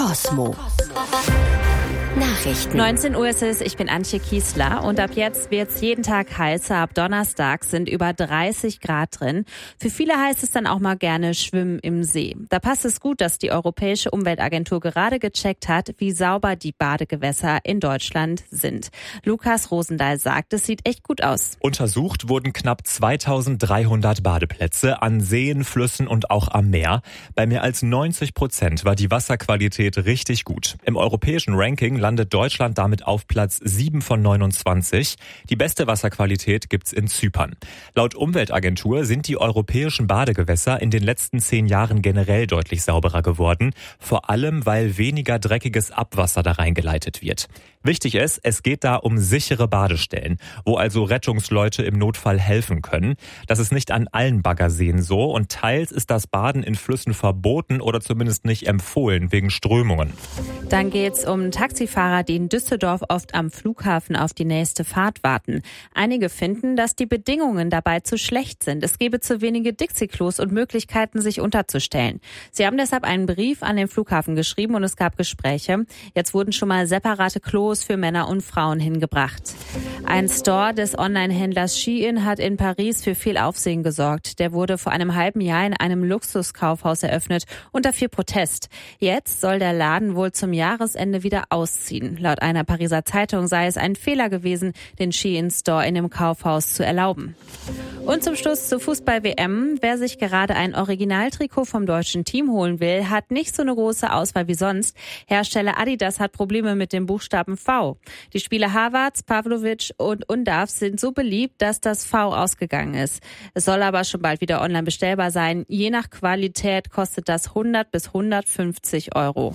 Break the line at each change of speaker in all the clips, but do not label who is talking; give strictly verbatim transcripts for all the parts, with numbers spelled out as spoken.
Cosmo. Nachrichten.
neunzehn Uhr ist es, ich bin Antje Kiesler und ab jetzt wird's jeden Tag heißer. Ab Donnerstag sind über dreißig Grad drin. Für viele heißt es dann auch mal gerne Schwimmen im See. Da passt es gut, dass die Europäische Umweltagentur gerade gecheckt hat, wie sauber die Badegewässer in Deutschland sind. Lukas Rosendahl sagt, es sieht echt gut aus.
Untersucht wurden knapp zweitausenddreihundert Badeplätze an Seen, Flüssen und auch am Meer. Bei mehr als neunzig Prozent war die Wasserqualität richtig gut. Im europäischen Ranking landet Deutschland damit auf Platz sieben von neunundzwanzig. Die beste Wasserqualität gibt's in Zypern. Laut Umweltagentur sind die europäischen Badegewässer in den letzten zehn Jahren generell deutlich sauberer geworden. Vor allem, weil weniger dreckiges Abwasser da reingeleitet wird. Wichtig ist, es geht da um sichere Badestellen, wo also Rettungsleute im Notfall helfen können. Das ist nicht an allen Baggerseen so und teils ist das Baden in Flüssen verboten oder zumindest nicht empfohlen wegen Strömungen.
Dann geht's um Taxifahrer, die in Düsseldorf oft am Flughafen auf die nächste Fahrt warten. Einige finden, dass die Bedingungen dabei zu schlecht sind. Es gebe zu wenige Dixie-Klos und Möglichkeiten, sich unterzustellen. Sie haben deshalb einen Brief an den Flughafen geschrieben und es gab Gespräche. Jetzt wurden schon mal separate Klos für Männer und Frauen hingebracht. Ein Store des Online-Händlers Shein hat in Paris für viel Aufsehen gesorgt. Der wurde vor einem halben Jahr in einem Luxuskaufhaus eröffnet unter viel Protest. Jetzt soll der Laden wohl zum Jahresende wieder ausziehen. Laut einer Pariser Zeitung sei es ein Fehler gewesen, den Shein-Store in dem Kaufhaus zu erlauben. Und zum Schluss zur Fußball-W M. Wer sich gerade ein Originaltrikot vom deutschen Team holen will, hat nicht so eine große Auswahl wie sonst. Hersteller Adidas hat Probleme mit dem Buchstaben V. Die Spieler Havertz, Pavlovic und Undav sind so beliebt, dass das V ausgegangen ist. Es soll aber schon bald wieder online bestellbar sein. Je nach Qualität kostet das hundert bis hundertfünfzig Euro.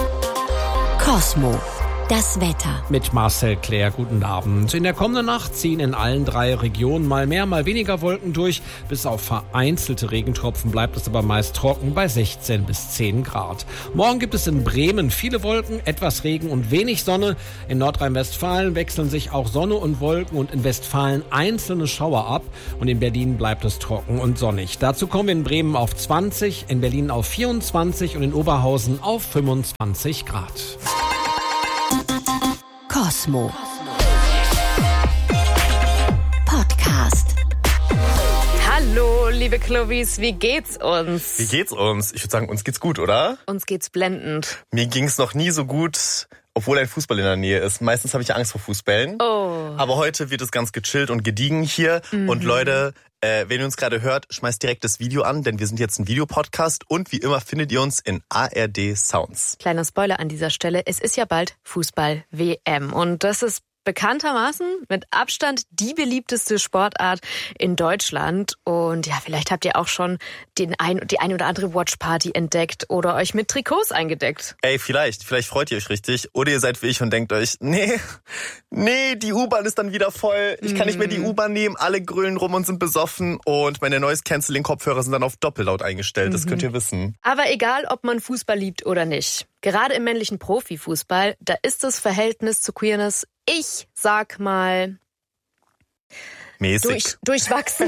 Cosmo. Das Wetter.
Mit Marcel Claire, guten Abend. In der kommenden Nacht ziehen in allen drei Regionen mal mehr, mal weniger Wolken durch. Bis auf vereinzelte Regentropfen bleibt es aber meist trocken bei sechzehn bis zehn Grad. Morgen gibt es in Bremen viele Wolken, etwas Regen und wenig Sonne. In Nordrhein-Westfalen wechseln sich auch Sonne und Wolken und in Westfalen einzelne Schauer ab. Und in Berlin bleibt es trocken und sonnig. Dazu kommen wir in Bremen auf zwanzig, in Berlin auf vierundzwanzig und in Oberhausen auf fünfundzwanzig Grad.
Cosmo. Podcast.
Hallo, liebe Clubbies, wie geht's uns?
Wie geht's uns? Ich würde sagen, uns geht's gut, oder?
Uns geht's blendend.
Mir ging's noch nie so gut, obwohl ein Fußball in der Nähe ist. Meistens habe ich ja Angst vor Fußballen.
Oh.
Aber heute wird es ganz gechillt und gediegen hier. Mhm. Und Leute, äh, wenn ihr uns gerade hört, schmeißt direkt das Video an, denn wir sind jetzt ein Videopodcast. Und wie immer findet ihr uns in A R D Sounds.
Kleiner Spoiler an dieser Stelle, es ist ja bald Fußball-W M. Und das ist bekanntermaßen mit Abstand die beliebteste Sportart in Deutschland. Und ja, vielleicht habt ihr auch schon den ein, die ein oder andere Watchparty entdeckt oder euch mit Trikots eingedeckt.
Ey, vielleicht. Vielleicht freut ihr euch richtig. Oder ihr seid wie ich und denkt euch, nee, nee, die U-Bahn ist dann wieder voll. Ich kann nicht mehr die U-Bahn nehmen. Alle grölen rum und sind besoffen. Und meine Noise-Canceling-Kopfhörer sind dann auf Doppellaut eingestellt. Das könnt ihr wissen.
Aber egal, ob man Fußball liebt oder nicht. Gerade im männlichen Profifußball, da ist das Verhältnis zu Queerness, ich sag mal,
mäßig.
Durch, durchwachsen.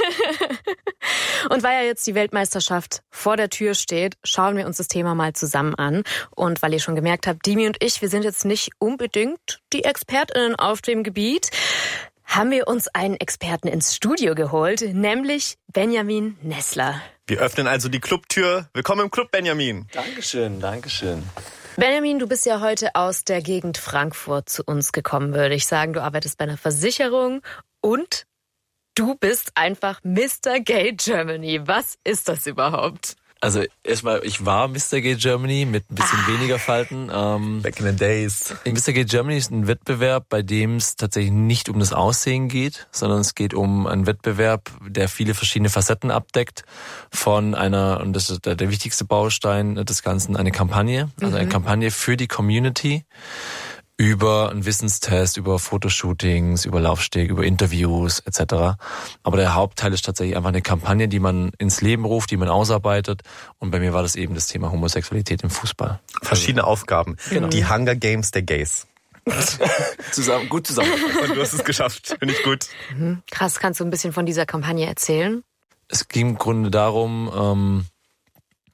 Und weil ja jetzt die Weltmeisterschaft vor der Tür steht, schauen wir uns das Thema mal zusammen an. Und weil ihr schon gemerkt habt, Dimi und ich, wir sind jetzt nicht unbedingt die ExpertInnen auf dem Gebiet, haben wir uns einen Experten ins Studio geholt, nämlich Benjamin Nessler.
Wir öffnen also die Clubtür. Willkommen im Club, Benjamin.
Dankeschön, Dankeschön.
Benjamin, du bist ja heute aus der Gegend Frankfurt zu uns gekommen, würde ich sagen. Du arbeitest bei einer Versicherung und du bist einfach Mister Gay Germany. Was ist das überhaupt?
Also erstmal, ich war Mister Gay Germany mit ein bisschen ah. weniger Falten. Ähm,
Back in the days.
Mister Gay Germany ist ein Wettbewerb, bei dem es tatsächlich nicht um das Aussehen geht, sondern es geht um einen Wettbewerb, der viele verschiedene Facetten abdeckt von einer, und das ist der, der wichtigste Baustein des Ganzen, eine Kampagne, also eine mhm. Kampagne für die Community, über einen Wissenstest, über Fotoshootings, über Laufsteg, über Interviews et cetera. Aber der Hauptteil ist tatsächlich einfach eine Kampagne, die man ins Leben ruft, die man ausarbeitet. Und bei mir war das eben das Thema Homosexualität im Fußball.
Verschiedene also, Aufgaben. Genau. Die Hunger Games der Gays.
zusammen, gut zusammen.
Und du hast es geschafft. Finde ich gut.
Mhm. Krass, kannst du ein bisschen von dieser Kampagne erzählen?
Es ging im Grunde darum, ähm,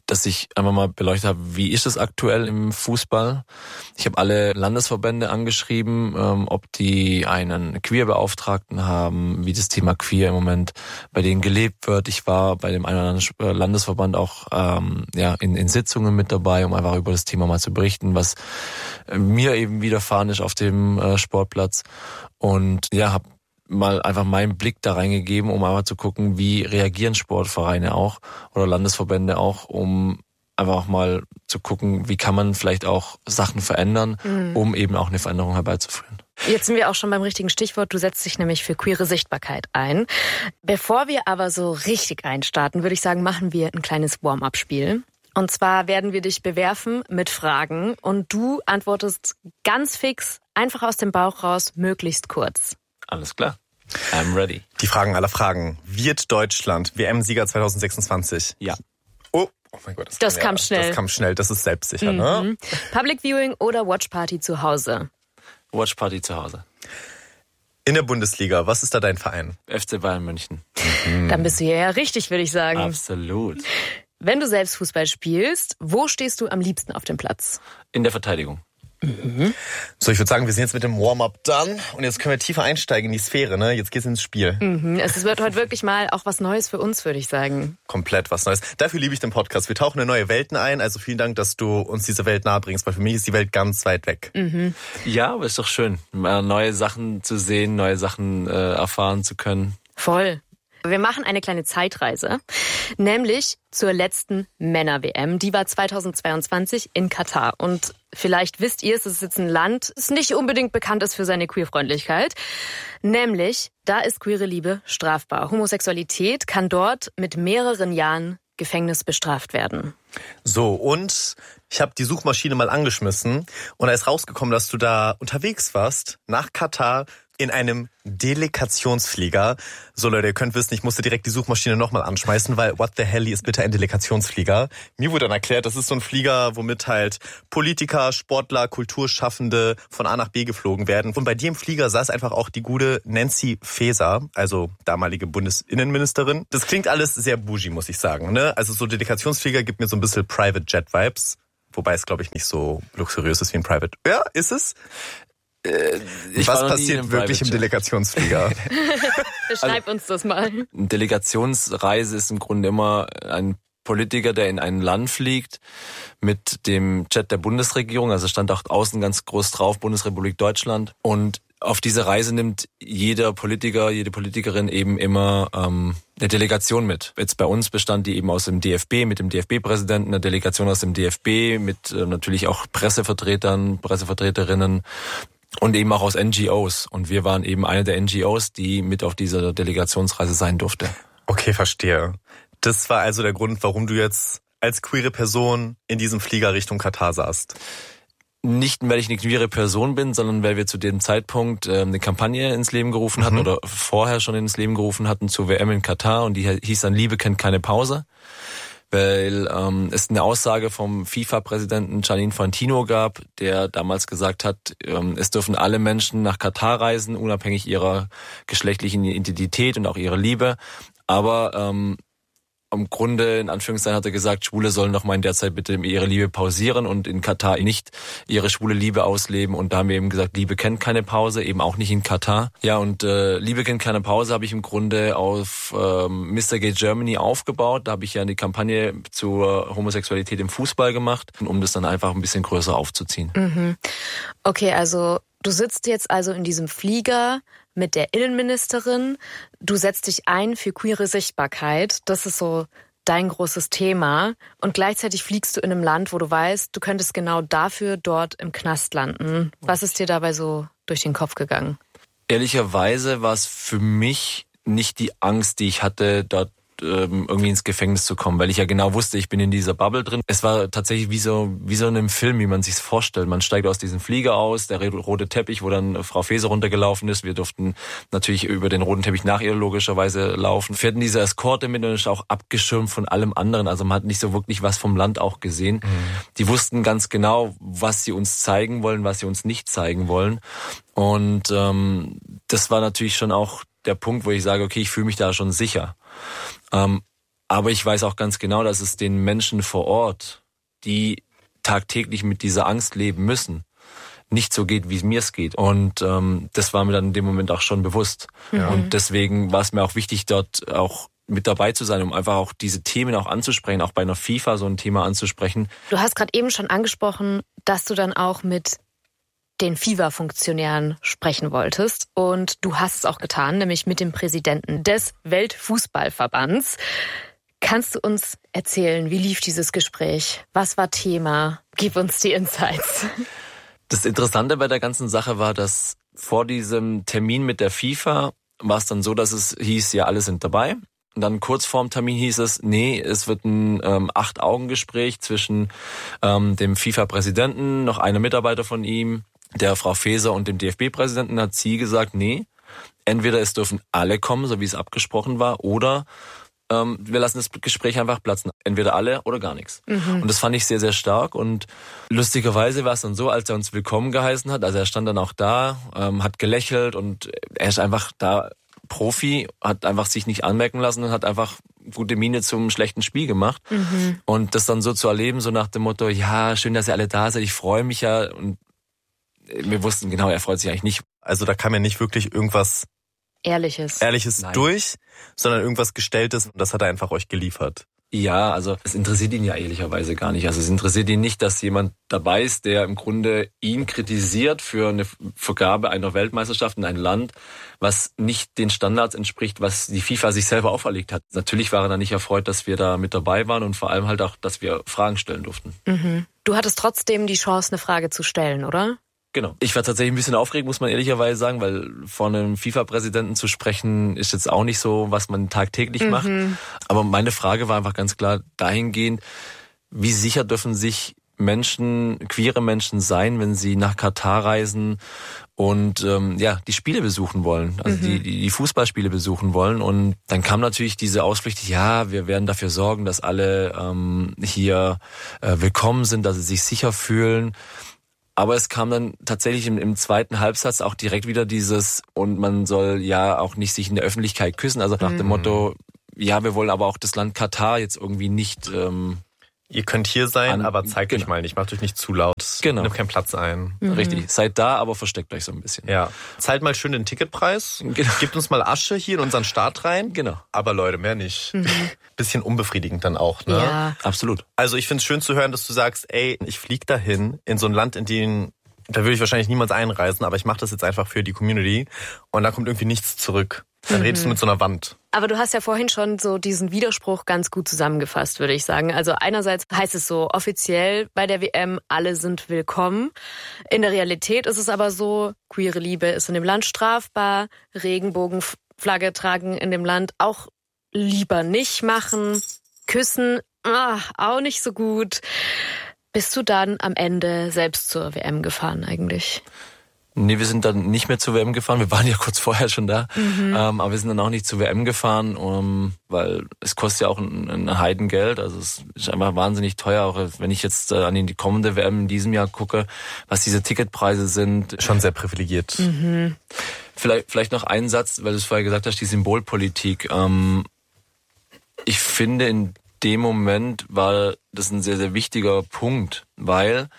dass ich einfach mal beleuchtet habe, wie ist es aktuell im Fußball. Ich habe alle Landesverbände angeschrieben, ähm, ob die einen Queer-Beauftragten haben, wie das Thema Queer im Moment bei denen gelebt wird. Ich war bei dem einen oder anderen Landesverband auch ähm, ja in, in Sitzungen mit dabei, um einfach über das Thema mal zu berichten, was mir eben widerfahren ist auf dem äh, Sportplatz. Und ja, habe mal einfach meinen Blick da reingegeben, um einfach zu gucken, wie reagieren Sportvereine auch oder Landesverbände auch, um einfach auch mal zu gucken, wie kann man vielleicht auch Sachen verändern, mhm. um eben auch eine Veränderung herbeizuführen.
Jetzt sind wir auch schon beim richtigen Stichwort. Du setzt dich nämlich für queere Sichtbarkeit ein. Bevor wir aber so richtig einstarten, würde ich sagen, machen wir ein kleines Warm-up-Spiel. Und zwar werden wir dich bewerfen mit Fragen und du antwortest ganz fix, einfach aus dem Bauch raus, möglichst kurz.
Alles klar. I'm ready.
Die Fragen aller Fragen. Wird Deutschland W M-Sieger zwanzig sechsundzwanzig?
Ja.
Oh, oh mein Gott. Das,
das
kam,
kam
ja,
schnell.
Das kam schnell. Das ist selbstsicher,
mhm.
ne?
Public Viewing oder Watchparty zu Hause?
Watchparty zu Hause.
In der Bundesliga, was ist da dein Verein?
F C Bayern München.
Mhm.
Dann bist du ja richtig, würde ich sagen.
Absolut.
Wenn du selbst Fußball spielst, wo stehst du am liebsten auf dem Platz?
In der Verteidigung.
Mhm.
So, ich würde sagen, wir sind jetzt mit dem Warm-up done und jetzt können wir tiefer einsteigen in die Sphäre, ne? Jetzt geht's ins Spiel.
Mhm. Es wird heute wirklich mal auch was Neues für uns, würde ich sagen.
Komplett was Neues. Dafür liebe ich den Podcast. Wir tauchen in neue Welten ein, also vielen Dank, dass du uns diese Welt nahebringst, weil für mich ist die Welt ganz weit weg.
Mhm.
Ja, aber ist doch schön, mal neue Sachen zu sehen, neue Sachen äh, erfahren zu können.
Voll. Wir machen eine kleine Zeitreise, nämlich zur letzten Männer-W M. Die war zweitausendzweiundzwanzig in Katar. Und vielleicht wisst ihr, es ist jetzt ein Land, das nicht unbedingt bekannt ist für seine Queerfreundlichkeit. Nämlich, da ist queere Liebe strafbar. Homosexualität kann dort mit mehreren Jahren Gefängnis bestraft werden.
So, und ich habe die Suchmaschine mal angeschmissen und da ist rausgekommen, dass du da unterwegs warst, nach Katar, in einem Delegationsflieger. So Leute, ihr könnt wissen, ich musste direkt die Suchmaschine nochmal anschmeißen, weil what the hell ist bitte ein Delegationsflieger? Mir wurde dann erklärt, das ist so ein Flieger, womit halt Politiker, Sportler, Kulturschaffende von A nach B geflogen werden. Und bei dir im Flieger saß einfach auch die gute Nancy Faeser, also damalige Bundesinnenministerin. Das klingt alles sehr bougie, muss ich sagen, ne? Also so Delegationsflieger gibt mir so ein bisschen Private Jet Vibes. Wobei es, glaube ich, nicht so luxuriös ist wie ein Private. Ja, ist es?
Äh,
Was passiert wirklich im Delegationsflieger?
Beschreib also, uns das mal.
Eine Delegationsreise ist im Grunde immer ein Politiker, der in ein Land fliegt mit dem Jet der Bundesregierung. Also stand auch außen ganz groß drauf, Bundesrepublik Deutschland. Und auf diese Reise nimmt jeder Politiker, jede Politikerin eben immer ähm, eine Delegation mit. Jetzt bei uns bestand die eben aus dem D F B, mit dem D F B-Präsidenten, eine Delegation aus dem D F B, mit äh, natürlich auch Pressevertretern, Pressevertreterinnen. Und eben auch aus N G Os. Und wir waren eben eine der N G Os, die mit auf dieser Delegationsreise sein durfte.
Okay, verstehe. Das war also der Grund, warum du jetzt als queere Person in diesem Flieger Richtung Katar saßt.
Nicht, weil ich eine queere Person bin, sondern weil wir zu dem Zeitpunkt äh, eine Kampagne ins Leben gerufen hatten mhm. oder vorher schon ins Leben gerufen hatten zur W M in Katar. Und die hieß dann Liebe kennt keine Pause. Weil ähm, es eine Aussage vom FIFA-Präsidenten Gianni Infantino gab, der damals gesagt hat, ähm, es dürfen alle Menschen nach Katar reisen, unabhängig ihrer geschlechtlichen Identität und auch ihrer Liebe. Aber ähm, im Grunde, in Anführungszeichen, hat er gesagt, Schwule sollen doch mal in der Zeit bitte ihre Liebe pausieren und in Katar nicht ihre schwule Liebe ausleben. Und da haben wir eben gesagt, Liebe kennt keine Pause, eben auch nicht in Katar. Ja, und äh, Liebe kennt keine Pause habe ich im Grunde auf ähm, Mister Gay Germany aufgebaut. Da habe ich ja eine Kampagne zur Homosexualität im Fußball gemacht, um das dann einfach ein bisschen größer aufzuziehen.
Mhm. Okay, also du sitzt jetzt also in diesem Flieger mit der Innenministerin. Du setzt dich ein für queere Sichtbarkeit. Das ist so dein großes Thema. Und gleichzeitig fliegst du in einem Land, wo du weißt, du könntest genau dafür dort im Knast landen. Was ist dir dabei so durch den Kopf gegangen?
Ehrlicherweise war es für mich nicht die Angst, die ich hatte, dort irgendwie ins Gefängnis zu kommen, weil ich ja genau wusste, ich bin in dieser Bubble drin. Es war tatsächlich wie so wie so in einem Film, wie man sich's vorstellt. Man steigt aus diesem Flieger aus, der rote Teppich, wo dann Frau Faeser runtergelaufen ist. Wir durften natürlich über den roten Teppich nach ihr logischerweise laufen. Wir hatten diese Eskorte mit und ist auch abgeschirmt von allem anderen. Also man hat nicht so wirklich was vom Land auch gesehen. Mhm. Die wussten ganz genau, was sie uns zeigen wollen, was sie uns nicht zeigen wollen. Und ähm, das war natürlich schon auch der Punkt, wo ich sage, okay, ich fühle mich da schon sicher. Ähm, Aber ich weiß auch ganz genau, dass es den Menschen vor Ort, die tagtäglich mit dieser Angst leben müssen, nicht so geht, wie es mir es geht. Und ähm, das war mir dann in dem Moment auch schon bewusst. Ja. Und deswegen war es mir auch wichtig, dort auch mit dabei zu sein, um einfach auch diese Themen auch anzusprechen, auch bei einer FIFA so ein Thema anzusprechen.
Du hast gerade eben schon angesprochen, dass du dann auch mit den FIFA-Funktionären sprechen wolltest. Und du hast es auch getan, nämlich mit dem Präsidenten des Weltfußballverbands. Kannst du uns erzählen, wie lief dieses Gespräch? Was war Thema? Gib uns die Insights.
Das Interessante bei der ganzen Sache war, dass vor diesem Termin mit der FIFA war es dann so, dass es hieß, ja, alle sind dabei. Und dann kurz vorm Termin hieß es, nee, es wird ein ähm, Acht-Augen-Gespräch zwischen ähm, dem FIFA-Präsidenten, noch einem Mitarbeiter von ihm, der Frau Faeser und dem D F B-Präsidenten. Hat sie gesagt, nee, entweder es dürfen alle kommen, so wie es abgesprochen war, oder ähm, wir lassen das Gespräch einfach platzen. Entweder alle oder gar nichts. Mhm. Und das fand ich sehr, sehr stark. Und lustigerweise war es dann so, als er uns willkommen geheißen hat, also er stand dann auch da, ähm, hat gelächelt und er ist einfach da Profi, hat einfach sich nicht anmerken lassen und hat einfach gute Miene zum schlechten Spiel gemacht. Mhm. Und das dann so zu erleben, so nach dem Motto, ja, schön, dass ihr alle da seid, ich freue mich ja. Und wir wussten genau, er freut sich eigentlich nicht.
Also da kam ja nicht wirklich irgendwas
Ehrliches,
Ehrliches durch, sondern irgendwas Gestelltes und das hat er einfach euch geliefert.
Ja, also es interessiert ihn ja ehrlicherweise gar nicht. Also es interessiert ihn nicht, dass jemand dabei ist, der im Grunde ihn kritisiert für eine Vergabe einer Weltmeisterschaft in ein Land, was nicht den Standards entspricht, was die FIFA sich selber auferlegt hat. Natürlich war er dann nicht erfreut, dass wir da mit dabei waren und vor allem halt auch, dass wir Fragen stellen durften.
Mhm. Du hattest trotzdem die Chance, eine Frage zu stellen, oder?
Genau. Ich war tatsächlich ein bisschen aufgeregt, muss man ehrlicherweise sagen, weil vor einem FIFA-Präsidenten zu sprechen ist jetzt auch nicht so, was man tagtäglich mhm. macht. Aber meine Frage war einfach ganz klar dahingehend, wie sicher dürfen sich Menschen, queere Menschen sein, wenn sie nach Katar reisen und ähm, ja die Spiele besuchen wollen, also mhm. die, die die Fußballspiele besuchen wollen. Und dann kam natürlich diese Ausflüchte, ja, wir werden dafür sorgen, dass alle ähm, hier äh, willkommen sind, dass sie sich sicher fühlen. Aber es kam dann tatsächlich im, im zweiten Halbsatz auch direkt wieder dieses, und man soll ja auch nicht sich in der Öffentlichkeit küssen. Also nach mhm. dem Motto, ja, wir wollen aber auch das Land Katar jetzt irgendwie nicht... Ähm,
Ihr könnt hier sein, an, aber zeigt genau. euch mal nicht, macht euch nicht zu laut,
genau.
nehmt keinen Platz ein.
Mhm. Richtig, seid da, aber versteckt euch so ein bisschen.
Ja, zahlt mal schön den Ticketpreis,
genau.
gebt uns mal Asche hier in unseren Start rein.
Genau.
Aber Leute, mehr nicht. Mhm. Bisschen unbefriedigend dann auch, ne?
Ja.
Absolut.
Also ich find's schön zu hören, dass du sagst, ey, ich flieg dahin, in so ein Land, in dem, da würde ich wahrscheinlich niemals einreisen, aber ich mache das jetzt einfach für die Community und da kommt irgendwie nichts zurück. Dann redest du mit so einer Wand.
Aber du hast ja vorhin schon so diesen Widerspruch ganz gut zusammengefasst, würde ich sagen. Also einerseits heißt es so offiziell bei der W M, alle sind willkommen. In der Realität ist es aber so, queere Liebe ist in dem Land strafbar, Regenbogenflagge tragen in dem Land auch lieber nicht machen, küssen, ah, auch nicht so gut. Bist du dann am Ende selbst zur W M gefahren eigentlich?
Nee, wir sind dann nicht mehr zur W M gefahren. Wir waren ja kurz vorher schon da. Mhm. Ähm, aber wir sind dann auch nicht zur W M gefahren, um, weil es kostet ja auch ein, ein Heidengeld. Also es ist einfach wahnsinnig teuer. Auch wenn ich jetzt äh, an die kommende W M in diesem Jahr gucke, was diese Ticketpreise sind.
Schon sehr privilegiert.
Mhm.
Vielleicht, vielleicht noch ein Satz, weil du es vorher gesagt hast, die Symbolpolitik. Ähm, ich finde, in dem Moment war das ein sehr, sehr wichtiger Punkt, weil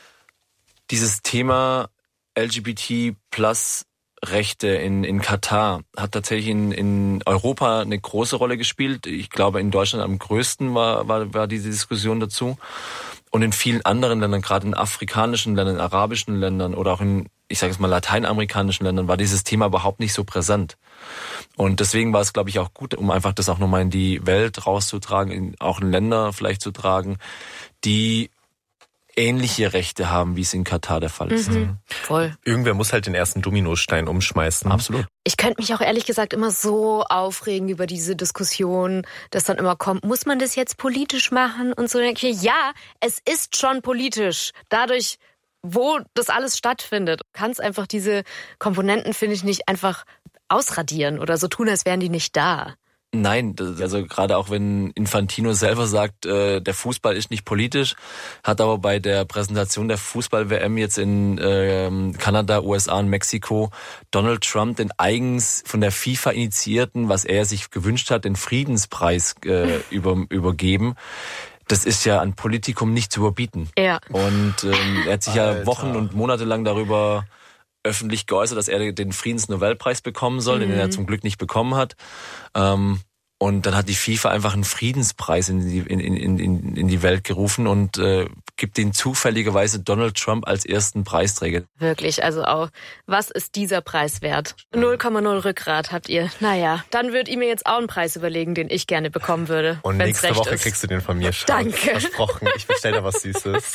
dieses Thema L G B T Plus Rechte in, in Katar hat tatsächlich in, in Europa eine große Rolle gespielt. Ich glaube, in Deutschland am größten war, war, war diese Diskussion dazu. Und in vielen anderen Ländern, gerade in afrikanischen Ländern, in arabischen Ländern oder auch in, ich sage es mal, lateinamerikanischen Ländern, war dieses Thema überhaupt nicht so präsent. Und deswegen war es, glaube ich, auch gut, um einfach das auch nochmal in die Welt rauszutragen, in, auch in Länder vielleicht zu tragen, die ähnliche Rechte haben, wie es in Katar der Fall ist.
Mhm. Voll.
Irgendwer muss halt den ersten Dominostein umschmeißen.
Absolut.
Ich könnte mich auch ehrlich gesagt immer so aufregen über diese Diskussion, dass dann immer kommt, muss man das jetzt politisch machen? Und so denke ich, ja, es ist schon politisch. Dadurch, wo das alles stattfindet, kann es einfach diese Komponenten, finde ich, nicht einfach ausradieren oder so tun, als wären die nicht da.
Nein, das, also gerade auch wenn Infantino selber sagt, äh, der Fußball ist nicht politisch, hat aber bei der Präsentation der Fußball-W M jetzt in äh, Kanada, U S A und Mexiko Donald Trump den eigens von der FIFA initiierten, was er sich gewünscht hat, den Friedenspreis äh, über, übergeben. Das ist ja an Politikum nicht zu überbieten.
Ja.
Und ähm, er hat sich
Alter.
ja Wochen und Monate lang darüber öffentlich geäußert, dass er den Friedensnobelpreis bekommen soll, mhm. den er zum Glück nicht bekommen hat. Ähm, und dann hat die FIFA einfach einen Friedenspreis in die, in, in, in, in die Welt gerufen und äh, gibt den zufälligerweise Donald Trump als ersten Preisträger.
Wirklich, also auch, was ist dieser Preis wert? null Komma null Rückgrat habt ihr. Naja, dann würd ihr mir jetzt auch einen Preis überlegen, den ich gerne bekommen würde.
Und
wenn's
nächste
recht
Woche
ist.
kriegst du den von mir, Schatz.
Danke.
Versprochen, ich bestell dir was Süßes.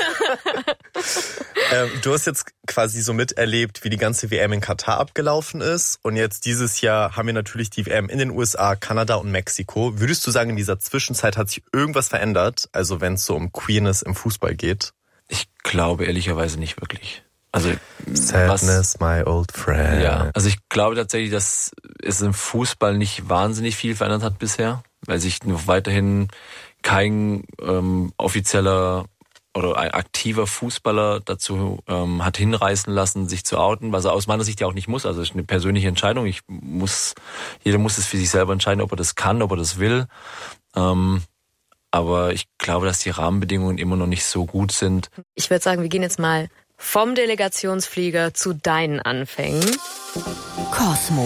ähm, du hast jetzt quasi so miterlebt, wie die ganze W M in Katar abgelaufen ist. Und jetzt dieses Jahr haben wir natürlich die W M in den U S A, Kanada und Mexiko. Würdest du sagen, in dieser Zwischenzeit hat sich irgendwas verändert? Also wenn es so um Queerness im Fußball geht?
Ich glaube ehrlicherweise nicht wirklich. Also
Sadness, was, my old friend.
Ja, also ich glaube tatsächlich, dass es im Fußball nicht wahnsinnig viel verändert hat bisher, weil sich noch weiterhin kein ähm, offizieller oder ein aktiver Fußballer dazu ähm, hat hinreißen lassen, sich zu outen, was er aus meiner Sicht ja auch nicht muss. Also es ist eine persönliche Entscheidung. Ich muss, jeder muss es für sich selber entscheiden, ob er das kann, ob er das will. Ähm, aber ich glaube, dass die Rahmenbedingungen immer noch nicht so gut sind.
Ich würde sagen, wir gehen jetzt mal vom Delegationsflieger zu deinen Anfängen.
Cosmo.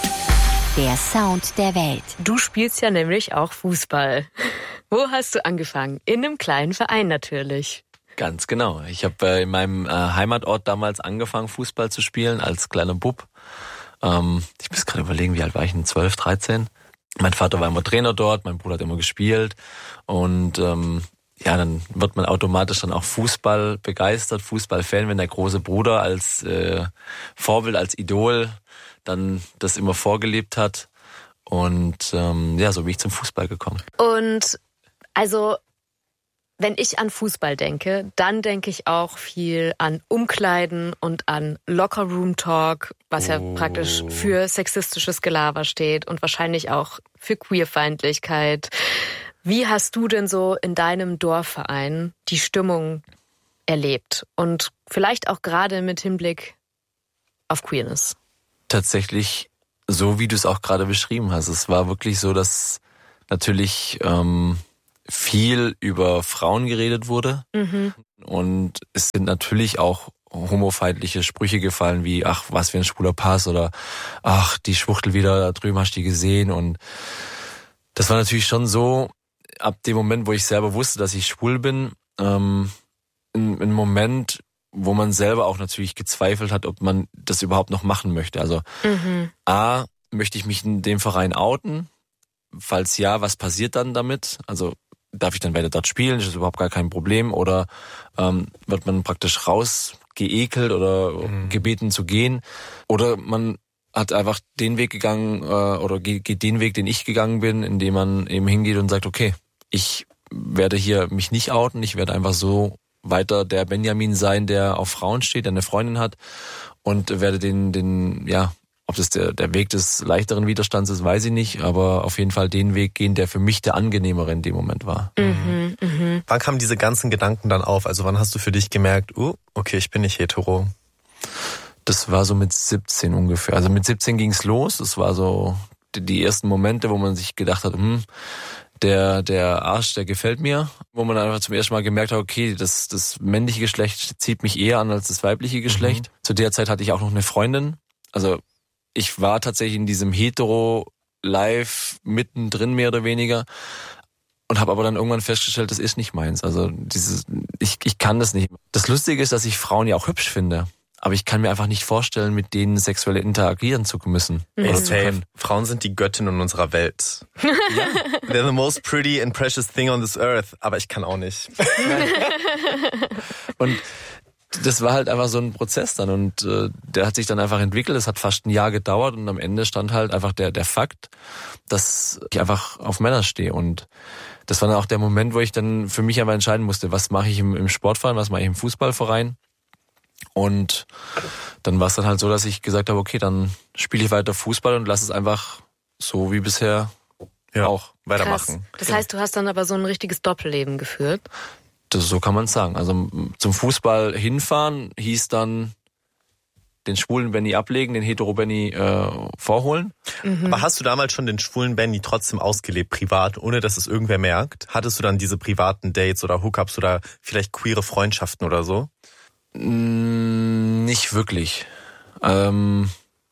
Der Sound der Welt.
Du spielst ja nämlich auch Fußball. Wo hast du angefangen? In einem kleinen Verein natürlich.
Ganz genau. Ich habe äh, in meinem äh, Heimatort damals angefangen, Fußball zu spielen, als kleiner Bub. Ähm, ich muss gerade überlegen, wie alt war ich denn? zwölf, dreizehn? Mein Vater war immer Trainer dort, mein Bruder hat immer gespielt. Und ähm, ja, dann wird man automatisch dann auch Fußball begeistert, Fußballfan, wenn der große Bruder als äh, Vorbild, als Idol dann das immer vorgelebt hat. Und ähm, ja, so bin ich zum Fußball gekommen.
Und also, wenn ich an Fußball denke, dann denke ich auch viel an Umkleiden und an Locker-Room-Talk, was ja
oh.
praktisch für sexistisches Gelaber steht und wahrscheinlich auch für Queerfeindlichkeit. Wie hast du denn so in deinem Dorfverein die Stimmung erlebt? Und vielleicht auch gerade mit Hinblick auf Queerness?
Tatsächlich so, wie du es auch gerade beschrieben hast. Es war wirklich so, dass natürlich ähm, viel über Frauen geredet wurde. Mhm. Und es sind natürlich auch homofeindliche Sprüche gefallen, wie, ach, was für ein schwuler Pass oder ach, die Schwuchtel wieder, da drüben hast du die gesehen. Und das war natürlich schon so, ab dem Moment, wo ich selber wusste, dass ich schwul bin, ähm, ein, ein Moment, wo man selber auch natürlich gezweifelt hat, ob man das überhaupt noch machen möchte. Also mhm. A, möchte ich mich in dem Verein outen? Falls ja, was passiert dann damit? Also darf ich dann weiter dort spielen? Ist das überhaupt gar kein Problem? Oder ähm, wird man praktisch rausgeekelt oder mhm. gebeten zu gehen? Oder man hat einfach den Weg gegangen äh, oder geht den Weg, den ich gegangen bin, indem man eben hingeht und sagt, okay, ich werde hier mich nicht outen, ich werde einfach so weiter der Benjamin sein, der auf Frauen steht, der eine Freundin hat und werde den, den, ja, ob das der, der Weg des leichteren Widerstands ist, weiß ich nicht, aber auf jeden Fall den Weg gehen, der für mich der angenehmere in dem Moment war.
Mhm, mh.
Wann kamen diese ganzen Gedanken dann auf? Also wann hast du für dich gemerkt, uh, okay, ich bin nicht hetero?
Das war so mit siebzehn ungefähr. Also mit siebzehn ging's los. Das war so die, die ersten Momente, wo man sich gedacht hat, hm, der der Arsch, der gefällt mir. Wo man einfach zum ersten Mal gemerkt hat, okay, das das männliche Geschlecht zieht mich eher an als das weibliche Geschlecht. Mhm. Zu der Zeit hatte ich auch noch eine Freundin. Also ich war tatsächlich in diesem Hetero-Life mittendrin, mehr oder weniger. Und habe aber dann irgendwann festgestellt, das ist nicht meins. Also dieses, ich ich kann das nicht. Das Lustige ist, dass ich Frauen ja auch hübsch finde. Aber ich kann mir einfach nicht vorstellen, mit denen sexuell interagieren zu müssen.
Mhm. Oder zu können. Frauen sind die Göttinnen unserer Welt. Ja. They're the most pretty and precious thing on this earth. Aber ich kann auch nicht.
Und das war halt einfach so ein Prozess dann. Und äh, der hat sich dann einfach entwickelt. Es hat fast ein Jahr gedauert. Und am Ende stand halt einfach der der Fakt, dass ich einfach auf Männer stehe. Und das war dann auch der Moment, wo ich dann für mich einfach entscheiden musste, was mache ich im, im Sportverein, was mache ich im Fußballverein. Und dann war es dann halt so, dass ich gesagt habe, okay, dann spiele ich weiter Fußball und lass es einfach so wie bisher
Ja,
auch.
Weitermachen.
Krass. Das heißt, du hast dann aber so ein richtiges Doppelleben geführt?
Das, so kann man es sagen. Also zum Fußball hinfahren hieß dann den schwulen Benny ablegen, den hetero Benny äh, vorholen.
Mhm. Aber hast du damals schon den schwulen Benny trotzdem ausgelebt, privat, ohne dass es irgendwer merkt? Hattest du dann diese privaten Dates oder Hookups oder vielleicht queere Freundschaften oder so?
Nicht wirklich. Ähm,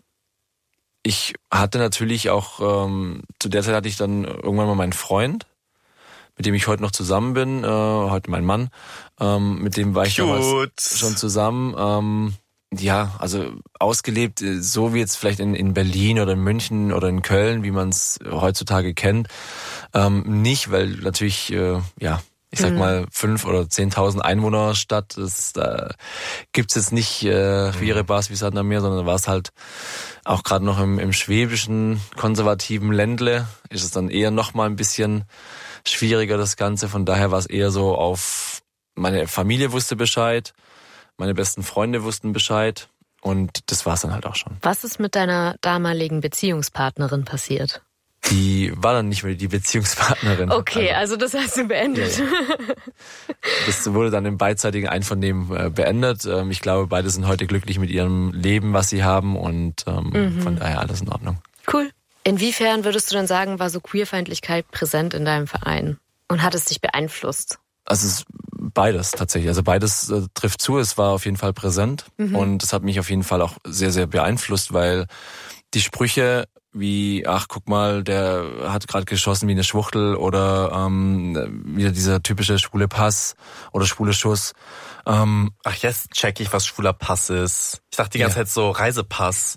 ich hatte natürlich auch, ähm, zu der Zeit hatte ich dann irgendwann mal meinen Freund, mit dem ich heute noch zusammen bin, äh, heute mein Mann, ähm, mit dem war ich damals schon zusammen. Ähm, ja, also ausgelebt, so wie jetzt vielleicht in, in Berlin oder in München oder in Köln, wie man es heutzutage kennt, ähm, nicht, weil natürlich, äh, ja, ich sag mal, fünf oder zehntausend Einwohner Stadt, das, da gibt's jetzt nicht äh, queere Bars wie Sand am Meer, sondern war es halt auch gerade noch im, im schwäbischen, konservativen Ländle, ist es dann eher noch mal ein bisschen schwieriger, das Ganze. Von daher war es eher so auf, meine Familie wusste Bescheid, meine besten Freunde wussten Bescheid und das war's dann halt auch schon.
Was ist mit deiner damaligen Beziehungspartnerin passiert?
Die war dann nicht mehr die Beziehungspartnerin.
Okay, also, also das hast du beendet.
Ja, ja. Das wurde dann im beidseitigen Einvernehmen beendet. Ich glaube, beide sind heute glücklich mit ihrem Leben, was sie haben und ähm, mhm. von daher alles in Ordnung.
Cool. Inwiefern würdest du dann sagen, war so Queerfeindlichkeit präsent in deinem Verein und hat es dich beeinflusst?
Also es ist beides tatsächlich. Also beides äh, trifft zu. Es war auf jeden Fall präsent mhm. und es hat mich auf jeden Fall auch sehr, sehr beeinflusst, weil die Sprüche wie, ach guck mal, der hat gerade geschossen wie eine Schwuchtel oder ähm, wieder dieser typische schwule Pass oder schwule Schuss. Ähm,
ach, jetzt check ich, was schwuler Pass ist. Ich dachte die ganze ja. Zeit so Reisepass.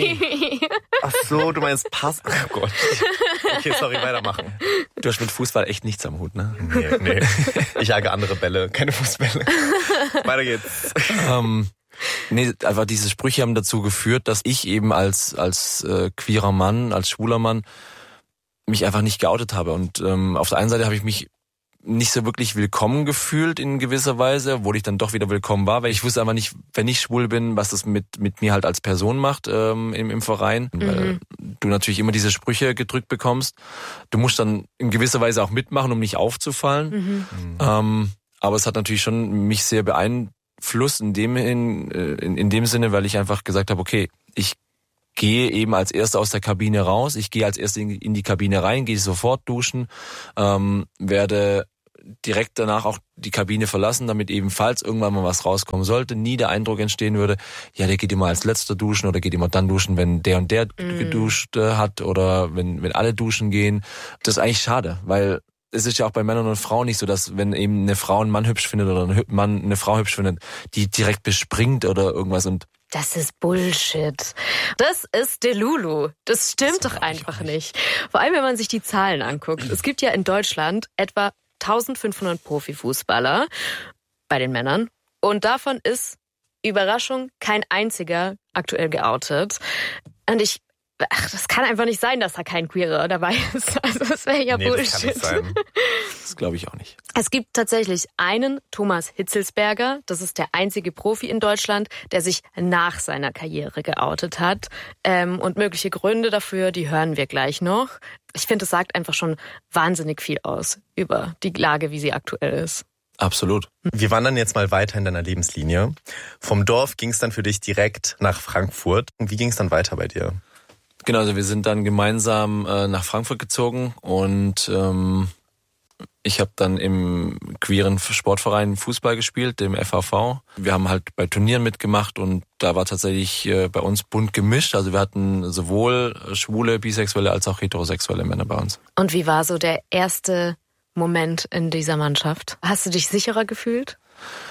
Ach so, du meinst Pass? Oh Gott. Okay, sorry, weitermachen.
Du hast mit Fußball echt nichts am Hut, ne?
Nee, nee. Ich jage andere Bälle, keine Fußbälle. Weiter geht's.
Ähm, nee, einfach diese Sprüche haben dazu geführt, dass ich eben als als äh, queerer Mann, als schwuler Mann mich einfach nicht geoutet habe. Und ähm, auf der einen Seite habe ich mich nicht so wirklich willkommen gefühlt in gewisser Weise, obwohl ich dann doch wieder willkommen war, weil ich wusste einfach nicht, wenn ich schwul bin, was das mit mit mir halt als Person macht ähm, im, im Verein, mhm. weil du natürlich immer diese Sprüche gedrückt bekommst. Du musst dann in gewisser Weise auch mitmachen, um nicht aufzufallen. Mhm. Ähm, aber es hat natürlich schon mich sehr beeinflusst in dem in, in, in dem Sinne, weil ich einfach gesagt habe, okay, ich gehe eben als Erster aus der Kabine raus, ich gehe als Erster in, in die Kabine rein, gehe sofort duschen, ähm, werde direkt danach auch die Kabine verlassen, damit eben, falls irgendwann mal was rauskommen sollte, nie der Eindruck entstehen würde, ja, der geht immer als Letzter duschen oder geht immer dann duschen, wenn der und der mm. geduscht äh, hat oder wenn, wenn alle duschen gehen. Das ist eigentlich schade, weil es ist ja auch bei Männern und Frauen nicht so, dass wenn eben eine Frau einen Mann hübsch findet oder ein Mann eine Frau hübsch findet, die direkt bespringt oder irgendwas und
das ist Bullshit. Das ist Delulu. Das stimmt das doch einfach nicht. nicht. Vor allem, wenn man sich die Zahlen anguckt. Es gibt ja in Deutschland etwa eintausendfünfhundert Profifußballer bei den Männern. Und davon ist, Überraschung, kein einziger aktuell geoutet. Und ich, ach, das kann einfach nicht sein, dass da kein Queerer dabei ist. Also das wäre ja nee, Bullshit. Das kann nicht sein.
Das glaube ich auch nicht.
Es gibt tatsächlich einen Thomas Hitzelsberger, das ist der einzige Profi in Deutschland, der sich nach seiner Karriere geoutet hat. Ähm, und mögliche Gründe dafür, die hören wir gleich noch. Ich finde, es sagt einfach schon wahnsinnig viel aus über die Lage, wie sie aktuell ist.
Absolut.
Wir wandern jetzt mal weiter in deiner Lebenslinie. Vom Dorf ging es dann für dich direkt nach Frankfurt. Und wie ging es dann weiter bei dir?
Genau, also wir sind dann gemeinsam äh, nach Frankfurt gezogen und ähm, ich habe dann im queeren Sportverein Fußball gespielt, dem F H V. Wir haben halt bei Turnieren mitgemacht und da war tatsächlich äh, bei uns bunt gemischt. Also wir hatten sowohl schwule, bisexuelle als auch heterosexuelle Männer bei uns.
Und wie war so der erste Moment in dieser Mannschaft? Hast du dich sicherer gefühlt?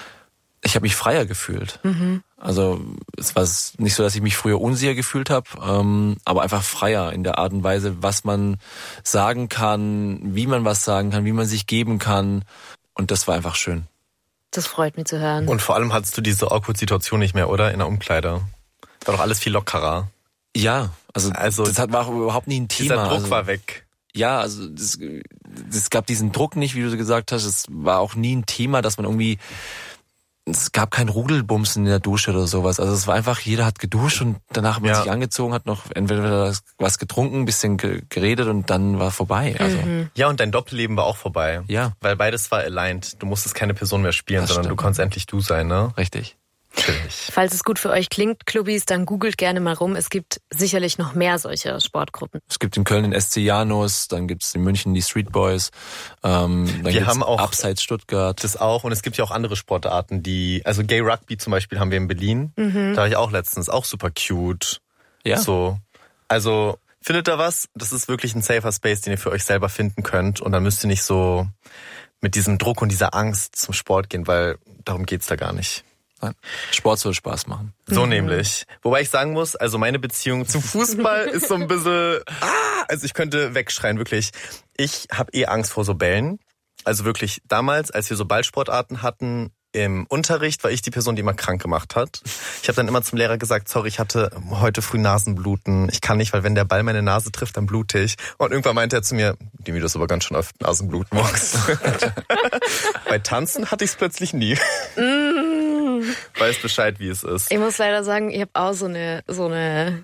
Ich habe mich freier gefühlt. Mhm. Also es war nicht so, dass ich mich früher unsicher gefühlt habe, ähm, aber einfach freier in der Art und Weise, was man sagen kann, wie man was sagen kann, wie man sich geben kann. Und das war einfach schön.
Das freut mich zu hören.
Und vor allem hattest du diese Awkward-Situation nicht mehr, oder? In der Umkleide. War doch alles viel lockerer.
Ja, also, also das hat, war auch überhaupt nie ein Thema.
Dieser Druck
also,
war weg.
Ja, also es gab diesen Druck nicht, wie du gesagt hast. Es war auch nie ein Thema, dass man irgendwie es gab kein Rudelbumsen in der Dusche oder sowas. Also es war einfach, jeder hat geduscht und danach hat man ja. sich angezogen, hat noch entweder was getrunken, ein bisschen geredet und dann war vorbei. Also
mhm. Ja, und dein Doppelleben war auch vorbei.
Ja.
Weil beides war aligned. Du musstest keine Person mehr spielen,
Das
sondern
stimmt.
du konntest endlich du sein, ne?
Richtig.
Natürlich.
Falls es gut für euch klingt, Clubbis, dann googelt gerne mal rum. Es gibt sicherlich noch mehr solcher Sportgruppen.
Es gibt in Köln den S C Janus, dann gibt es in München die Street Boys, ähm, dann
wir
gibt's
haben auch
Upside Stuttgart.
Das auch, und es gibt ja auch andere Sportarten, die, also Gay Rugby zum Beispiel haben wir in Berlin. Mhm. Da war ich auch letztens, auch super cute.
Ja.
So, also findet da was? Das ist wirklich ein safer Space, den ihr für euch selber finden könnt, und dann müsst ihr nicht so mit diesem Druck und dieser Angst zum Sport gehen, weil darum geht's da gar nicht.
Nein. Sport soll Spaß machen.
So
Mhm.
nämlich. Wobei ich sagen muss, also meine Beziehung zum Fußball ist so ein bisschen, ah, also ich könnte wegschreien, wirklich. Ich habe eh Angst vor so Bällen. Also wirklich, damals, als wir so Ballsportarten hatten, im Unterricht war ich die Person, die immer krank gemacht hat. Ich habe dann immer zum Lehrer gesagt, sorry, ich hatte heute früh Nasenbluten. Ich kann nicht, weil wenn der Ball meine Nase trifft, dann blute ich. Und irgendwann meinte er zu mir, Dimi, du hast aber ganz schön oft Nasenblut morgens. Bei Tanzen hatte ich es plötzlich nie.
Mm.
Weiß Bescheid, wie es ist.
Ich muss leider sagen, ich habe auch so eine so eine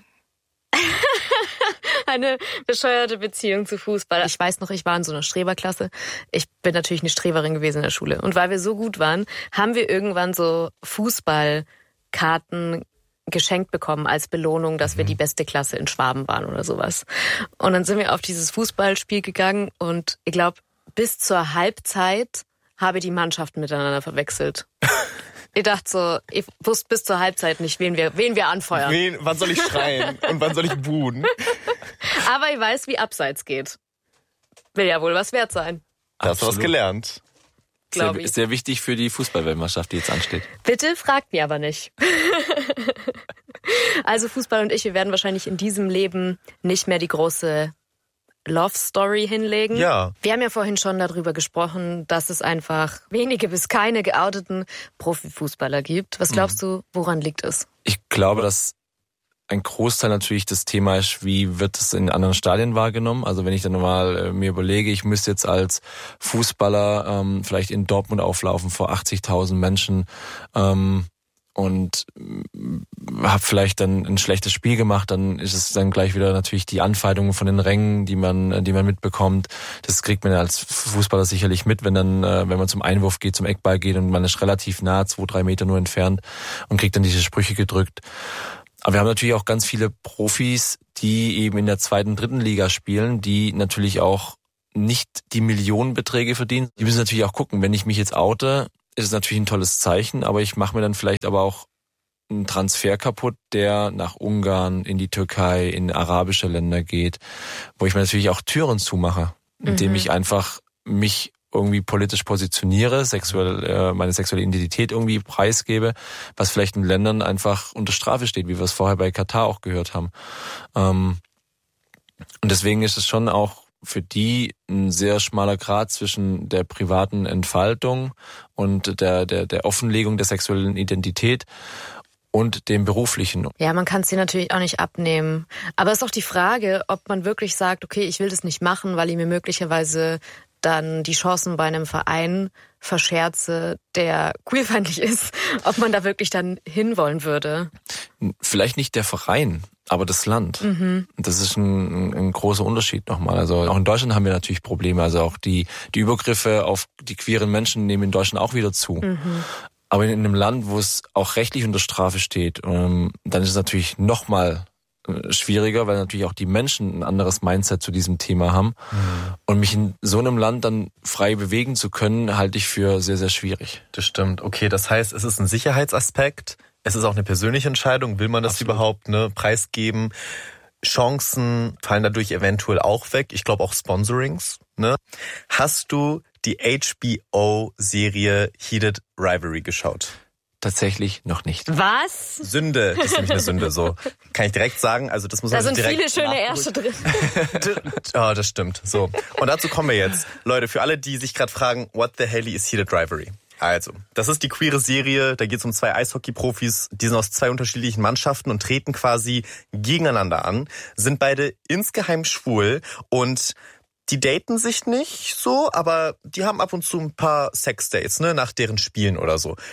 eine bescheuerte Beziehung zu Fußball. Ich weiß noch, ich war in so einer Streberklasse. Ich bin natürlich eine Streberin gewesen in der Schule. Und weil wir so gut waren, haben wir irgendwann so Fußballkarten geschenkt bekommen als Belohnung, dass wir die beste Klasse in Schwaben waren oder sowas. Und dann sind wir auf dieses Fußballspiel gegangen und ich glaube, bis zur Halbzeit habe die Mannschaften miteinander verwechselt. Ich dachte so, ich wusste bis zur Halbzeit nicht, wen wir, wen wir anfeuern.
Wen, wann soll ich schreien und wann soll ich buhen?
Aber ich weiß, wie Abseits geht. Will ja wohl was wert sein.
Da hast du was gelernt.
Glaub
Sehr,
ich.
ist sehr wichtig für die Fußballweltmeisterschaft, die jetzt ansteht.
Bitte fragt mir aber nicht. Also Fußball und ich, wir werden wahrscheinlich in diesem Leben nicht mehr die große Love Story hinlegen.
Ja.
Wir haben ja vorhin schon darüber gesprochen, dass es einfach wenige bis keine geouteten Profifußballer gibt. Was glaubst du, woran liegt es?
Ich glaube, dass ein Großteil natürlich das Thema ist, wie wird es in anderen Stadien wahrgenommen. Also wenn ich dann mal äh, mir überlege, ich müsste jetzt als Fußballer ähm, vielleicht in Dortmund auflaufen vor achtzigtausend Menschen ähm, und habe vielleicht dann ein schlechtes Spiel gemacht, dann ist es dann gleich wieder natürlich die Anfeindungen von den Rängen, die man, die man mitbekommt. Das kriegt man ja als Fußballer sicherlich mit, wenn dann, wenn man zum Einwurf geht, zum Eckball geht und man ist relativ nah, zwei, drei Meter nur entfernt und kriegt dann diese Sprüche gedrückt. Aber wir haben natürlich auch ganz viele Profis, die eben in der zweiten, dritten Liga spielen, die natürlich auch nicht die Millionenbeträge verdienen. Die müssen natürlich auch gucken, wenn ich mich jetzt oute, ist es natürlich ein tolles Zeichen, aber ich mache mir dann vielleicht aber auch einen Transfer kaputt, der nach Ungarn, in die Türkei, in arabische Länder geht, wo ich mir natürlich auch Türen zumache, indem mhm. ich einfach mich irgendwie politisch positioniere, sexuell, äh, meine sexuelle Identität irgendwie preisgebe, was vielleicht in Ländern einfach unter Strafe steht, wie wir es vorher bei Katar auch gehört haben. Ähm, und deswegen ist es schon auch für die ein sehr schmaler Grat zwischen der privaten Entfaltung und der, der, der Offenlegung der sexuellen Identität und dem beruflichen.
Ja, man kann es dir natürlich auch nicht abnehmen. Aber es ist auch die Frage, ob man wirklich sagt, okay, ich will das nicht machen, weil ich mir möglicherweise dann die Chancen bei einem Verein verscherze, der queerfeindlich ist, ob man da wirklich dann hinwollen würde.
Vielleicht nicht der Verein, aber das Land. Mhm. Das ist ein, ein großer Unterschied nochmal. Also auch in Deutschland haben wir natürlich Probleme. Also auch die, die Übergriffe auf die queeren Menschen nehmen in Deutschland auch wieder zu. Mhm. Aber in einem Land, wo es auch rechtlich unter Strafe steht, dann ist es natürlich nochmal schwieriger, weil natürlich auch die Menschen ein anderes Mindset zu diesem Thema haben. Mhm. Und mich in so einem Land dann frei bewegen zu können, halte ich für sehr, sehr schwierig.
Das stimmt. Okay, das heißt, es ist ein Sicherheitsaspekt. Es ist auch eine persönliche Entscheidung. Will man das Absolut. überhaupt ne, preisgeben? Chancen fallen dadurch eventuell auch weg. Ich glaube auch Sponsorings. Ne? Hast du die H B O-Serie Heated Rivalry geschaut?
Tatsächlich noch nicht.
Was?
Sünde, das ist nämlich eine Sünde, so. Kann ich direkt sagen, also das muss man
direkt... Da sind
direkt
viele schöne Ärsche drin.
Oh, das stimmt, so. Und dazu kommen wir jetzt. Leute, für alle, die sich gerade fragen, what the hell is Heated Rivalry? Also, das ist die queere Serie, da geht es um zwei Eishockey-Profis, die sind aus zwei unterschiedlichen Mannschaften und treten quasi gegeneinander an, sind beide insgeheim schwul und die daten sich nicht so, aber die haben ab und zu ein paar Sexdates, ne, nach deren Spielen oder so.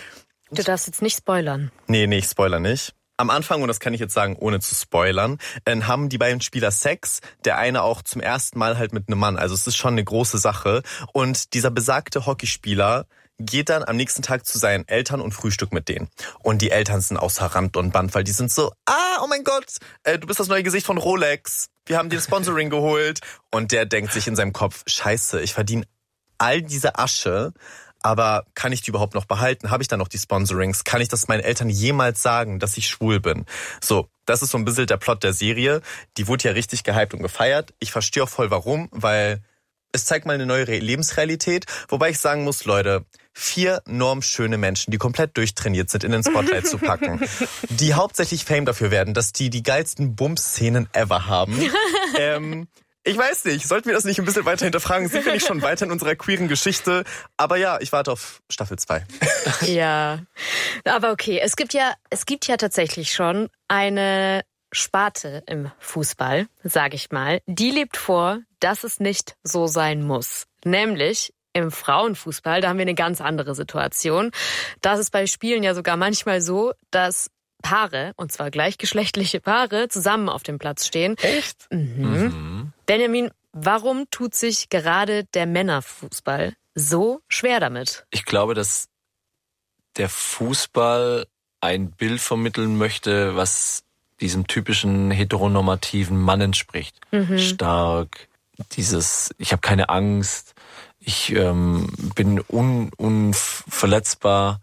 Du darfst jetzt nicht spoilern.
Nee, nee, ich spoiler nicht. Am Anfang, und das kann ich jetzt sagen, ohne zu spoilern, äh, haben die beiden Spieler Sex. Der eine auch zum ersten Mal halt mit einem Mann. Also es ist schon eine große Sache. Und dieser besagte Hockeyspieler geht dann am nächsten Tag zu seinen Eltern und frühstückt mit denen. Und die Eltern sind außer Rand und Band, weil die sind so, ah, oh mein Gott, äh, du bist das neue Gesicht von Rolex. Wir haben dir Sponsoring geholt. Und der denkt sich in seinem Kopf, scheiße, ich verdiene all diese Asche, aber kann ich die überhaupt noch behalten? Habe ich dann noch die Sponsorings? Kann ich das meinen Eltern jemals sagen, dass ich schwul bin? So, das ist so ein bisschen der Plot der Serie. Die wurde ja richtig gehypt und gefeiert. Ich verstehe auch voll warum, weil es zeigt mal eine neue Lebensrealität. Wobei ich sagen muss, Leute, vier normschöne Menschen, die komplett durchtrainiert sind, in den Spotlight zu packen, die hauptsächlich Fame dafür werden, dass die die geilsten Bums-Szenen ever haben. ähm... Ich weiß nicht, sollten wir das nicht ein bisschen weiter hinterfragen? Sind wir nicht schon weiter in unserer queeren Geschichte? Aber ja, ich warte auf Staffel zwei.
Ja, aber okay, es gibt ja, es gibt ja tatsächlich schon eine Sparte im Fußball, sage ich mal, die lebt vor, dass es nicht so sein muss. Nämlich im Frauenfußball, da haben wir eine ganz andere Situation. Da ist es bei Spielen ja sogar manchmal so, dass Paare, und zwar gleichgeschlechtliche Paare, zusammen auf dem Platz stehen.
Echt?
Mhm.
Mhm.
Benjamin, warum tut sich gerade der Männerfußball so schwer damit?
Ich glaube, dass der Fußball ein Bild vermitteln möchte, was diesem typischen heteronormativen Mann entspricht. Mhm. Stark, dieses, ich habe keine Angst, ich ähm, bin un, unverletzbar.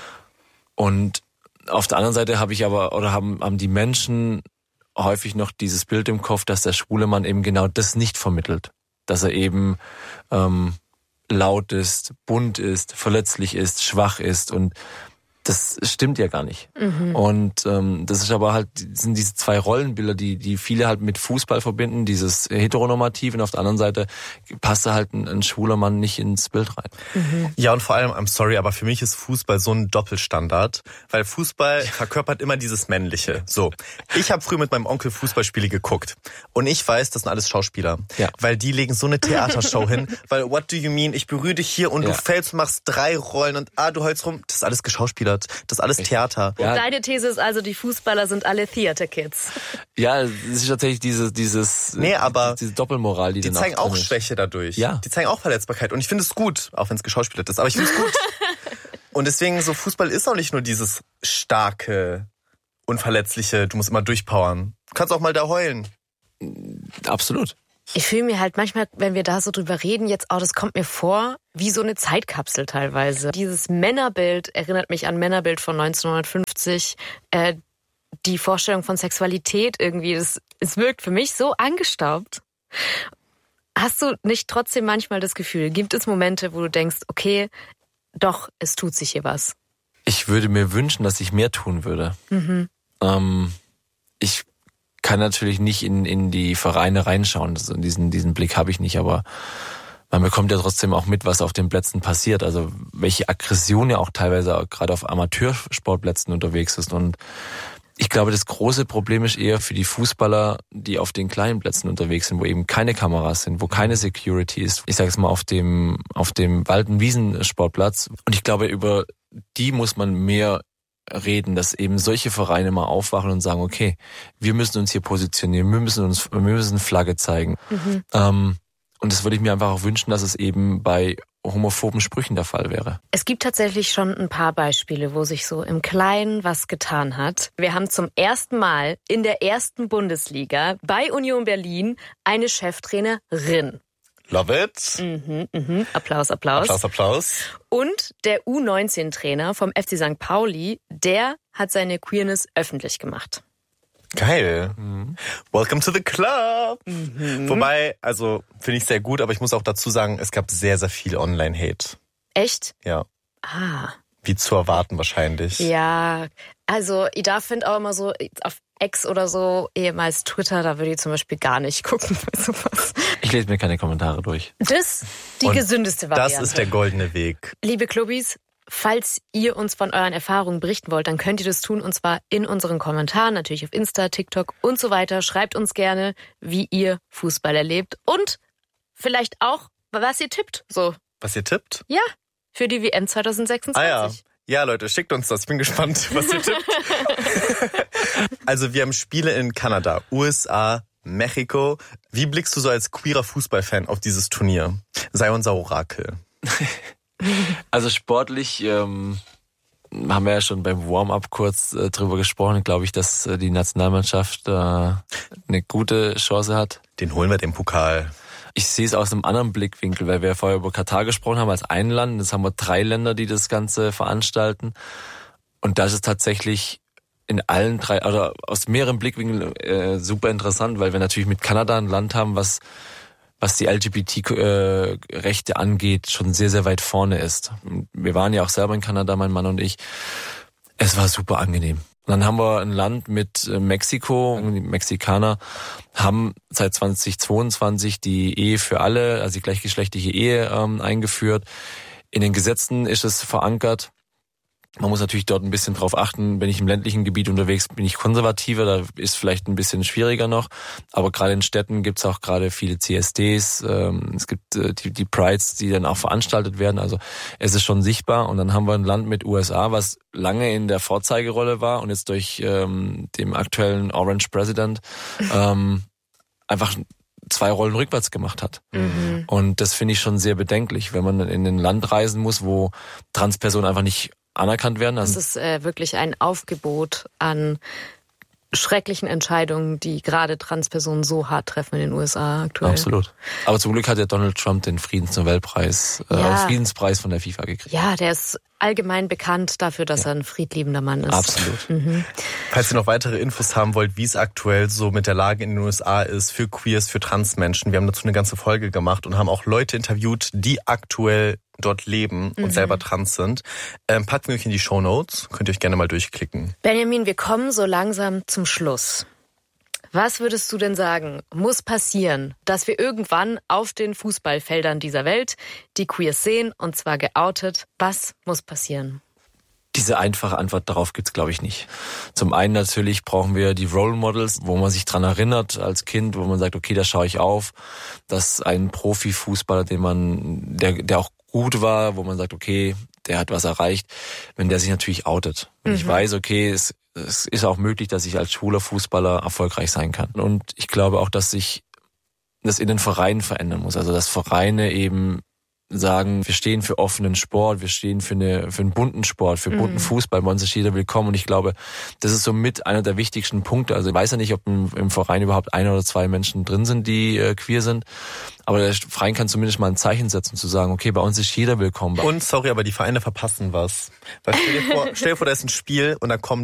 Und auf der anderen Seite habe ich aber, oder haben, haben die Menschen häufig noch dieses Bild im Kopf, dass der schwule Mann eben genau das nicht vermittelt. Dass er eben ähm, laut ist, bunt ist, verletzlich ist, schwach ist, und das stimmt ja gar nicht. Mhm. Und ähm, das ist aber halt, sind diese zwei Rollenbilder, die die viele halt mit Fußball verbinden, dieses Heteronormativ, und auf der anderen Seite passt da halt ein, ein schwuler Mann nicht ins Bild rein.
Mhm. Ja, und vor allem, I'm sorry, aber für mich ist Fußball so ein Doppelstandard, weil Fußball verkörpert immer dieses Männliche. So, ich habe früher mit meinem Onkel Fußballspiele geguckt und ich weiß, das sind alles Schauspieler, ja. Weil die legen so eine Theatershow hin, weil what do you mean, ich berühre dich hier und ja. Du fällst, machst drei Rollen und ah, du heulst rum, das ist alles geschauspielert. Das ist alles Theater.
Ja. Und deine These ist also, die Fußballer sind alle Theater Kids.
Ja, es ist tatsächlich dieses, dieses,
nee, aber
diese Doppelmoral, die
die zeigen auch Schwäche dadurch.
Ja.
Die zeigen auch Verletzbarkeit. Und ich finde es gut, auch wenn es geschauspielert ist, aber ich finde es gut. Und deswegen, so Fußball ist auch nicht nur dieses starke, unverletzliche, du musst immer durchpowern. Du kannst auch mal da heulen.
Absolut.
Ich fühle mir halt manchmal, wenn wir da so drüber reden, jetzt auch, das kommt mir vor, wie so eine Zeitkapsel teilweise. Dieses Männerbild erinnert mich an Männerbild von neunzehnhundertfünfzig. Äh, die Vorstellung von Sexualität irgendwie, das, es wirkt für mich so angestaubt. Hast du nicht trotzdem manchmal das Gefühl, gibt es Momente, wo du denkst, okay, doch, es tut sich hier was?
Ich würde mir wünschen, dass ich mehr tun würde. Mhm. Ähm, ich kann natürlich nicht in in die Vereine reinschauen. Also diesen diesen Blick habe ich nicht, aber man bekommt ja trotzdem auch mit, was auf den Plätzen passiert. Also welche Aggression ja auch teilweise auch gerade auf Amateursportplätzen unterwegs ist. Und ich glaube, das große Problem ist eher für die Fußballer, die auf den kleinen Plätzen unterwegs sind, wo eben keine Kameras sind, wo keine Security ist. Ich sage es mal auf dem auf dem Wald- und Wiesensportplatz. Und ich glaube, über die muss man mehr reden, dass eben solche Vereine mal aufwachen und sagen, okay, wir müssen uns hier positionieren, wir müssen uns, wir müssen Flagge zeigen. Mhm. Ähm, und das würde ich mir einfach auch wünschen, dass es eben bei homophoben Sprüchen der Fall wäre.
Es gibt tatsächlich schon ein paar Beispiele, wo sich so im Kleinen was getan hat. Wir haben zum ersten Mal in der ersten Bundesliga bei Union Berlin eine Cheftrainerin.
Love it.
Mhm, mhm. Applaus, Applaus.
Applaus, Applaus.
Und der U neunzehn Trainer vom F C Sankt Pauli, der hat seine Queerness öffentlich gemacht.
Geil. Mhm. Welcome to the club. Mhm. Wobei, also finde ich sehr gut, aber ich muss auch dazu sagen, es gab sehr, sehr viel Online-Hate.
Echt?
Ja.
Ah.
Wie zu erwarten wahrscheinlich.
Ja, also ich da finde auch immer so, auf X oder so, ehemals Twitter, da würde ich zum Beispiel gar nicht gucken bei sowas.
Ich lese mir keine Kommentare durch.
Das die
Und
gesündeste Variante.
Das ist der goldene Weg.
Liebe Clubbis, falls ihr uns von euren Erfahrungen berichten wollt, dann könnt ihr das tun, und zwar in unseren Kommentaren, natürlich auf Insta, TikTok und so weiter. Schreibt uns gerne, wie ihr Fußball erlebt und vielleicht auch, was ihr tippt. So.
Was ihr tippt?
Ja, für die W M zwanzig sechsundzwanzig.
Ah ja. Ja, Leute, schickt uns das. Ich bin gespannt, was ihr tippt. Also wir haben Spiele in Kanada, U S A, Mexiko. Wie blickst du so als queerer Fußballfan auf dieses Turnier? Sei unser Orakel.
Also sportlich ähm, haben wir ja schon beim Warm-up kurz äh, drüber gesprochen. Glaube ich, dass äh, die Nationalmannschaft äh, eine gute Chance hat.
Den holen wir, den Pokal.
Ich sehe es aus einem anderen Blickwinkel, weil wir vorher über Katar gesprochen haben als ein Land. Jetzt haben wir drei Länder, die das Ganze veranstalten. Und das ist tatsächlich in allen drei, oder aus mehreren Blickwinkeln äh, super interessant, weil wir natürlich mit Kanada ein Land haben, was was die L G B T-Rechte angeht, schon sehr, sehr weit vorne ist. Wir waren ja auch selber in Kanada, mein Mann und ich. Es war super angenehm. Und dann haben wir ein Land mit Mexiko. Die Mexikaner haben seit zweitausendzweiundzwanzig die Ehe für alle, also die gleichgeschlechtliche Ehe ähm, eingeführt. In den Gesetzen ist es verankert. Man muss natürlich dort ein bisschen drauf achten. Wenn ich im ländlichen Gebiet unterwegs bin, bin ich konservativer, da ist vielleicht ein bisschen schwieriger noch. Aber gerade in Städten gibt es auch gerade viele C S Ds. Ähm, es gibt äh, die, die Prides, die dann auch veranstaltet werden. Also es ist schon sichtbar. Und dann haben wir ein Land mit U S A, was lange in der Vorzeigerolle war und jetzt durch ähm, den aktuellen Orange President ähm, einfach zwei Rollen rückwärts gemacht hat. Mhm. Und das finde ich schon sehr bedenklich, wenn man in ein Land reisen muss, wo Transpersonen einfach nicht anerkannt werden.
Also das ist äh, wirklich ein Aufgebot an schrecklichen Entscheidungen, die gerade Transpersonen so hart treffen in den U S A aktuell.
Absolut. Aber zum Glück hat ja Donald Trump den Friedensnobelpreis,
ja.
äh, Friedenspreis von der FIFA gekriegt.
Ja, der ist allgemein bekannt dafür, dass ja. er ein friedliebender Mann ist.
Absolut.
Mhm.
Falls ihr noch weitere Infos haben wollt, wie es aktuell so mit der Lage in den U S A ist, für Queers, für Transmenschen, wir haben dazu eine ganze Folge gemacht und haben auch Leute interviewt, die aktuell dort leben und mhm. selber trans sind. Ähm, packen wir euch in die Shownotes, könnt ihr euch gerne mal durchklicken.
Benjamin, wir kommen so langsam zum Schluss. Was würdest du denn sagen, muss passieren, dass wir irgendwann auf den Fußballfeldern dieser Welt die Queers sehen, und zwar geoutet? Was muss passieren?
Diese einfache Antwort darauf gibt's, glaube ich, nicht. Zum einen natürlich brauchen wir die Role Models, wo man sich dran erinnert als Kind, wo man sagt, okay, da schaue ich auf, dass ein Profifußballer, den man, der, der auch gut war, wo man sagt, okay, der hat was erreicht, wenn der sich natürlich outet. Wenn mhm. ich weiß, okay, es, es ist auch möglich, dass ich als schwuler Fußballer erfolgreich sein kann. Und ich glaube auch, dass sich das in den Vereinen verändern muss. Also dass Vereine eben sagen, wir stehen für offenen Sport, wir stehen für eine für einen bunten Sport, für bunten mhm. Fußball, bei uns ist jeder willkommen. Und ich glaube, das ist so mit einer der wichtigsten Punkte. Also ich weiß ja nicht, ob im, im Verein überhaupt ein oder zwei Menschen drin sind, die äh, queer sind. Aber der Verein kann zumindest mal ein Zeichen setzen, zu sagen, okay, bei uns ist jeder willkommen.
Und sorry, aber die Vereine verpassen was. Weil stell dir vor, stell dir vor, da ist ein Spiel und dann kommen